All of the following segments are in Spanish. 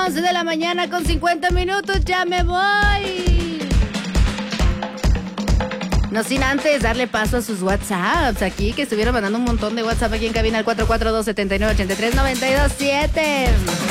11 de la mañana con 50 minutos, ya me voy. No sin antes darle paso a sus WhatsApps aquí, que estuvieron mandando un montón de WhatsApp aquí en cabina al 442-7983-927.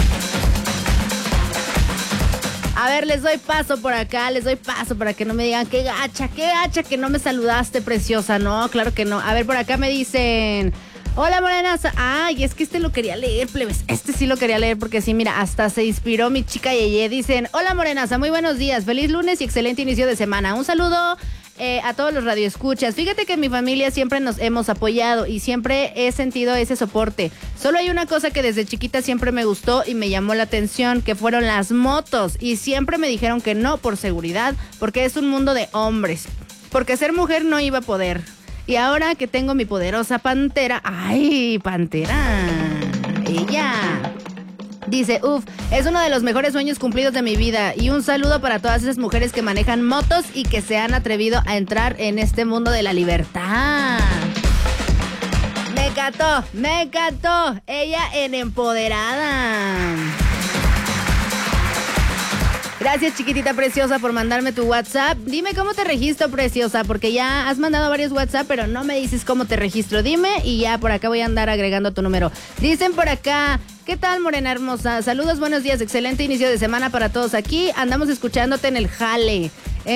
A ver, les doy paso por acá, les doy paso para que no me digan qué gacha que no me saludaste, preciosa. No, claro que no. A ver, por acá me dicen... Hola, morenas. Ay, es que este lo quería leer, plebes. Este sí lo quería leer porque sí, mira, hasta se inspiró mi chica Yeye. Dicen, hola, morenaza, muy buenos días. Feliz lunes y excelente inicio de semana. Un saludo a todos los radioescuchas. Fíjate que en mi familia siempre nos hemos apoyado y siempre he sentido ese soporte. Solo hay una cosa que desde chiquita siempre me gustó y me llamó la atención, que fueron las motos. Y siempre me dijeron que no por seguridad, porque es un mundo de hombres. Porque ser mujer no iba a poder. Y ahora que tengo mi poderosa pantera... ¡Ay, pantera! Ella... Dice, es uno de los mejores sueños cumplidos de mi vida. Y un saludo para todas esas mujeres que manejan motos y que se han atrevido a entrar en este mundo de la libertad. Me encantó. Ella en empoderada. Gracias, chiquitita preciosa, por mandarme tu WhatsApp. Dime cómo te registro, preciosa, porque ya has mandado varios WhatsApp, pero no me dices cómo te registro. Dime y ya por acá voy a andar agregando tu número. Dicen por acá, ¿qué tal, morena hermosa? Saludos, buenos días, excelente inicio de semana para todos aquí. Andamos escuchándote en el jale.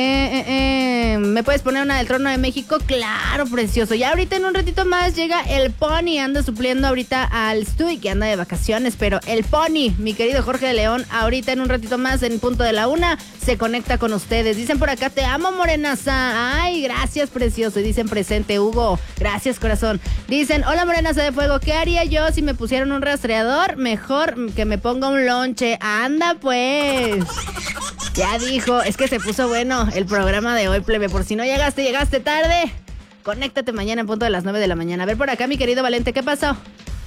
¿Me puedes poner una del Trono de México? Claro, precioso. Ya ahorita en un ratito más llega el Pony. Anda supliendo ahorita al Stuy, que anda de vacaciones, pero el Pony, mi querido Jorge de León, ahorita en un ratito más, en punto de la 1, se conecta con ustedes. Dicen por acá, te amo, morenaza. Ay, gracias, precioso. Y dicen presente, Hugo. Gracias, corazón. Dicen, hola, morenaza de fuego. ¿Qué haría yo si me pusieran un rastreador? Mejor que me ponga un lonche. Anda, pues. Ya dijo, es que se puso bueno el programa de hoy, plebe. Por si no llegaste tarde, conéctate mañana en punto de las 9 de la mañana. A ver por acá, mi querido Valente, ¿qué pasó?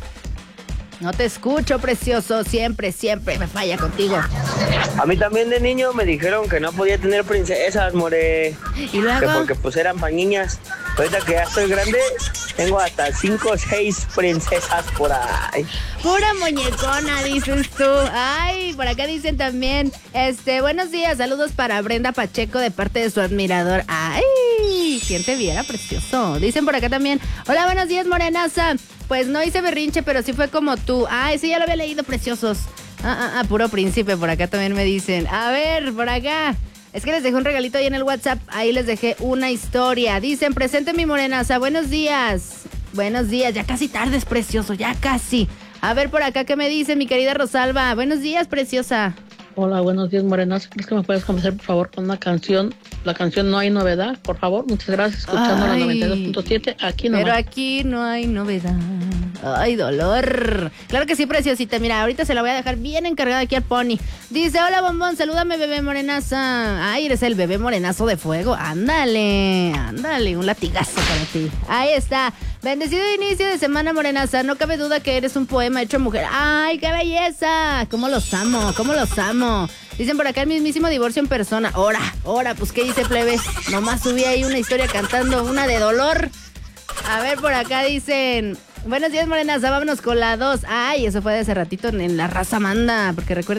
No te escucho, precioso. Siempre me falla contigo. A mí también de niño me dijeron que no podía tener princesas, more. ¿Y luego? Que porque pues eran para niñas. Ahorita que ya estoy grande, tengo hasta 5 o 6 princesas por ahí. Pura muñecona, dices tú. Ay, por acá dicen también, buenos días, saludos para Brenda Pacheco de parte de su admirador. Ay, ¿quién te viera, precioso? Dicen por acá también, hola, buenos días, morenaza. Pues no hice berrinche, pero sí fue como tú. Ay, sí, ya lo había leído, preciosos. Puro príncipe, por acá también me dicen. A ver, por acá. Es que les dejé un regalito ahí en el WhatsApp. Ahí les dejé una historia. Dicen, presente mi morenaza. Buenos días. Buenos días. Ya casi tardes, precioso. Ya casi. A ver por acá, ¿qué me dice mi querida Rosalba? Buenos días, preciosa. Hola, buenos días, morenaza. ¿Crees que me puedes comenzar, por favor, con una canción? La canción No hay novedad, por favor. Muchas gracias. Escuchando la 92.7. Aquí nomás. Pero aquí no hay novedad. Ay, dolor. Claro que sí, preciosita. Mira, ahorita se la voy a dejar bien encargada aquí al Pony. Dice, hola, bombón, salúdame, bebé morenaza. Ay, eres el bebé morenazo de fuego. Ándale, un latigazo para ti. Ahí está. Bendecido inicio de semana, morenaza. No cabe duda que eres un poema hecho mujer. ¡Ay, qué belleza! ¡Cómo los amo! Dicen por acá el mismísimo divorcio en persona. Ahora, pues ¿qué dice, plebes? Nomás subí ahí una historia cantando una de dolor. A ver, por acá dicen, buenos días, morenaza, vámonos con la 2. Ay, eso fue de hace ratito en La Raza Manda, porque recuerden